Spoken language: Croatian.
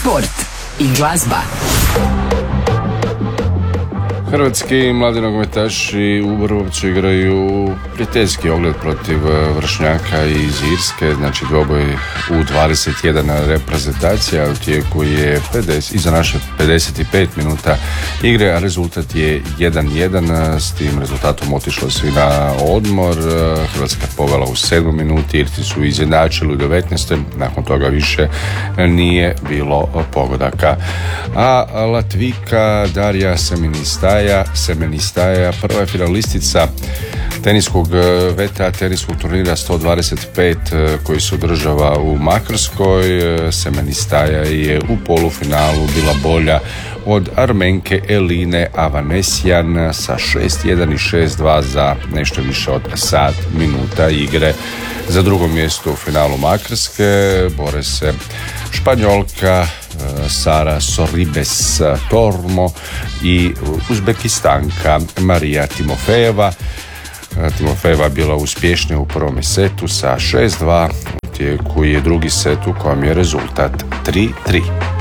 sport i glazba. Hrvatski mladi nogometaši u Vrbovcu igraju prijateljski ogled protiv vršnjaka iz Irske, znači dvoboj u 21 reprezentacija. U tijeku je iza naše 55 minuta igre, a rezultat je 1-1. S tim rezultatom otišlo svi na odmor. Hrvatska povela u 7 minuti, Irci su izjednačili u 19. Nakon toga više nije bilo pogodaka. A Latvijka Darja Semenistaja, prva je finalistica teniskog VTA teniskog turnira 125 koji se održava u Makarskoj. Semenistaja je u polufinalu bila bolja od Armenke Eline Avanesyan sa 6-1 i 6-2 za nešto više od sat minuta igre. Za drugo mjesto u finalu Makarske bore se Španjolka Sara Sorribes Tormo i Uzbekistanka Marija Timofejeva. Timofejeva je bila uspješnija u prvom setu sa 6-2. U tijeku je drugi set u kojem je rezultat 3-3.